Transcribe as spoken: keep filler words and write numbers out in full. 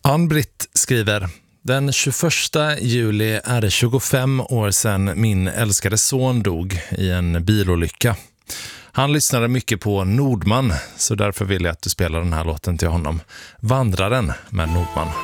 Ann-Britt skriver: Den tjugoförsta juli är det tjugofem år sedan min älskade son dog i en bilolycka. Han lyssnade mycket på Nordman, så därför vill jag att du spelar den här låten till honom. Vandraren med Nordman.